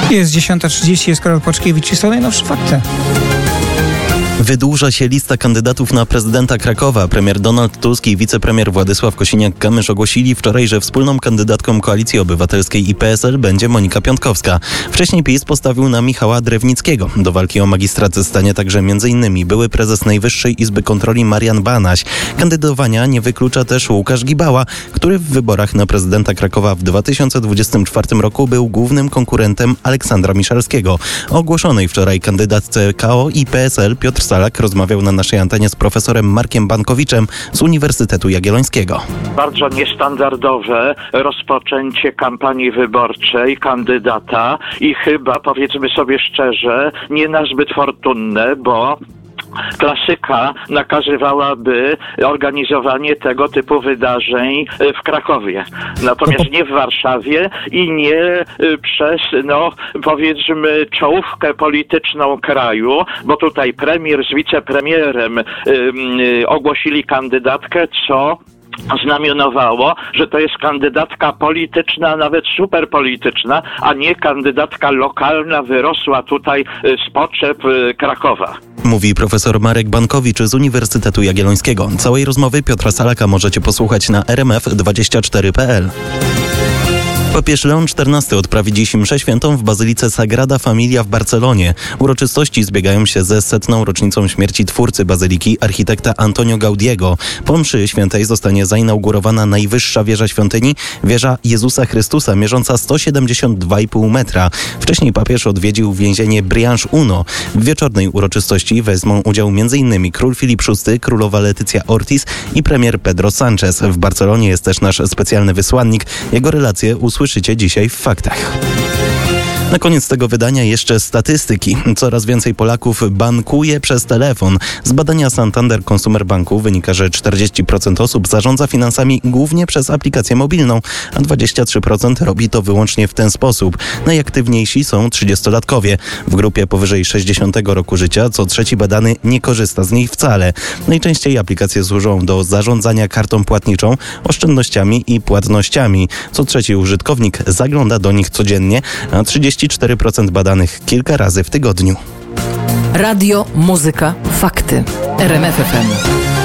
Jest 10:30, jest Karol Płaczkiewicz i są najnowsze fakty. Wydłuża się lista kandydatów na prezydenta Krakowa. Premier Donald Tusk i wicepremier Władysław Kosiniak-Kamysz ogłosili wczoraj, że wspólną kandydatką Koalicji Obywatelskiej i PSL będzie Monika Piątkowska. Wcześniej PiS postawił na Michała Drewnickiego. Do walki o magistrat stanie także m.in. były prezes Najwyższej Izby Kontroli Marian Banaś. Kandydowania nie wyklucza też Łukasz Gibała, który w wyborach na prezydenta Krakowa w 2024 roku był głównym konkurentem Aleksandra Miszalskiego. O ogłoszonej wczoraj kandydatce KO i PSL Piotr Salak rozmawiał na naszej antenie z profesorem Markiem Bankowiczem z Uniwersytetu Jagiellońskiego. Bardzo niestandardowe rozpoczęcie kampanii wyborczej kandydata i chyba, powiedzmy sobie szczerze, nie nazbyt fortunne, bo klasyka nakazywałaby organizowanie tego typu wydarzeń w Krakowie. Natomiast nie w Warszawie i nie przez, powiedzmy, czołówkę polityczną kraju, bo tutaj premier z wicepremierem ogłosili kandydatkę, co znamionowało, że to jest kandydatka polityczna, nawet superpolityczna, a nie kandydatka lokalna, wyrosła tutaj z potrzeb Krakowa. Mówi profesor Marek Bankowicz z Uniwersytetu Jagiellońskiego. Całej rozmowy Piotra Salaka możecie posłuchać na rmf24.pl. Papież Leon XIV odprawi dziś mszę świętą w Bazylice Sagrada Familia w Barcelonie. Uroczystości zbiegają się ze 100. rocznicą śmierci twórcy bazyliki, architekta Antonio Gaudiego. Po mszy świętej zostanie zainaugurowana najwyższa wieża świątyni, wieża Jezusa Chrystusa, mierząca 172,5 metra. Wcześniej papież odwiedził więzienie Brianç-Uno. W wieczornej uroczystości wezmą udział m.in. król Filip VI, królowa Letycja Ortiz i premier Pedro Sánchez. W Barcelonie jest też nasz specjalny wysłannik. Jego relacje usłyszycie dzisiaj w faktach. Na koniec tego wydania jeszcze statystyki. Coraz więcej Polaków bankuje przez telefon. Z badania Santander Consumer Banku wynika, że 40% osób zarządza finansami głównie przez aplikację mobilną, a 23% robi to wyłącznie w ten sposób. Najaktywniejsi są 30-latkowie. W grupie powyżej 60 roku życia co trzeci badany nie korzysta z niej wcale. Najczęściej aplikacje służą do zarządzania kartą płatniczą, oszczędnościami i płatnościami. Co trzeci użytkownik zagląda do nich codziennie, a 34% badanych kilka razy w tygodniu. Radio, muzyka, fakty. RMF FM.